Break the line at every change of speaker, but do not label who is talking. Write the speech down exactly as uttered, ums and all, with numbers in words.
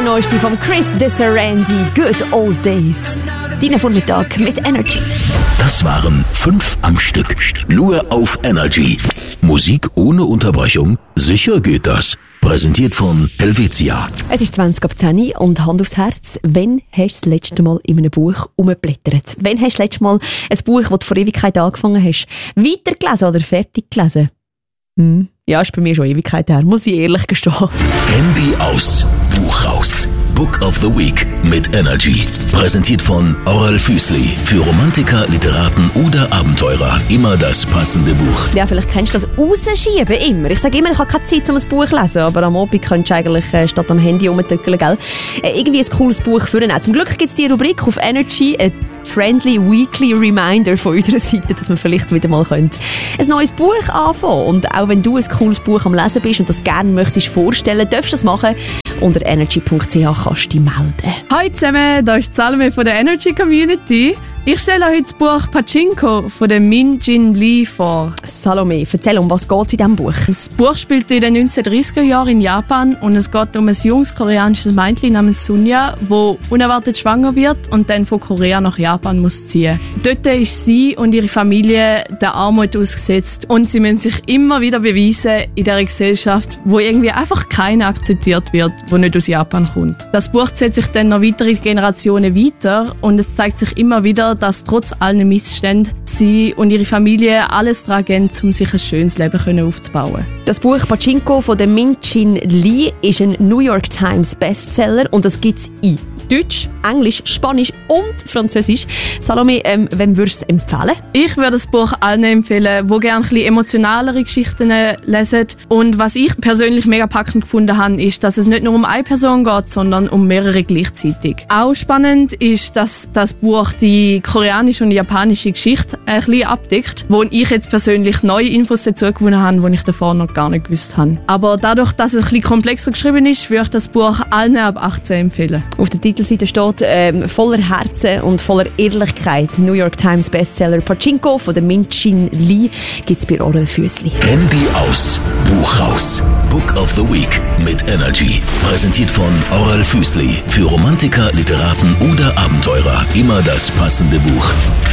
der neueste von Chris Desarandi, Good Old Days. Dein Vormittag mit Energy.
Das waren fünf am Stück. Nur auf Energy. Musik ohne Unterbrechung? Sicher geht das. Präsentiert von Helvetia.
Es ist zwanzig ab zehn und Hand aufs Herz. Wann hast du das letzte Mal in einem Buch umgeblättert? Wann hast du das letzte Mal ein Buch, das du vor Ewigkeit angefangen hast, weitergelesen oder fertig gelesen? Hm. Ja, ist bei mir schon Ewigkeit her, muss ich ehrlich gestehen.
Handy aus, Buch raus. Book of the Week mit Energy. Präsentiert von Oral Füßli. Für Romantiker, Literaten oder Abenteurer. Immer das passende Buch.
Ja, vielleicht kennst du das Rausschieben immer. Ich sage immer, ich habe keine Zeit, um ein Buch zu lesen, aber am Abend könntest du eigentlich äh, statt am Handy rumtückeln, gell? Äh, irgendwie ein cooles Buch für ihn. Zum Glück gibt es die Rubrik auf Energy, ein friendly weekly reminder von unserer Seite, dass wir vielleicht wieder mal können ein neues Buch anfangen. Und auch wenn du ein cooles Buch am Lesen bist und das gerne möchtest vorstellen, darfst du das machen. Unter energy punkt c h kannst du dich melden.
Hallo zusammen, hier ist Salome von der Energy Community. Ich stelle euch das Buch Pachinko von der Min Jin Lee vor.
Salome, erzähl, um was geht es in diesem Buch?
Das Buch spielt in den neunzehnhundertdreißiger Jahren in Japan und es geht um ein junges koreanisches Mädchen namens Sunya, das unerwartet schwanger wird und dann von Korea nach Japan muss ziehen. Dort ist sie und ihre Familie der Armut ausgesetzt und sie müssen sich immer wieder beweisen in dieser Gesellschaft, wo irgendwie einfach keiner akzeptiert wird, der nicht aus Japan kommt. Das Buch zieht sich dann noch weitere Generationen weiter und es zeigt sich immer wieder, dass trotz allen Missständen sie und ihre Familie alles daran geben, um sich ein schönes Leben aufzubauen.
Das Buch Pachinko von der Min Jin Lee ist ein New York Times Bestseller und das gibt es in Deutsch, Englisch, Spanisch und Französisch. Salome, ähm, wem würdest du es empfehlen?
Ich würde das Buch allen empfehlen, die gerne ein bisschen emotionalere Geschichten lesen. Und was ich persönlich mega packend gefunden habe, ist, dass es nicht nur um eine Person geht, sondern um mehrere gleichzeitig. Auch spannend ist, dass das Buch die koreanische und japanische Geschichte ein bisschen abdeckt, wo ich jetzt persönlich neue Infos dazu gewonnen habe, die ich davor noch gar nicht gewusst habe. Aber dadurch, dass es ein bisschen komplexer geschrieben ist, würde ich das Buch allen ab achtzehn empfehlen.
Auf der Titelseite steht ähm, voller Herzen und voller Ehrlichkeit. New York Times Bestseller Pachinko von der Min Jin Lee gibt es bei Oral Füßli.
Handy aus, Buch raus. Book of the Week mit Energy. Präsentiert von Oral Füßli. Für Romantiker, Literaten oder Abenteurer. Immer das passende Buch.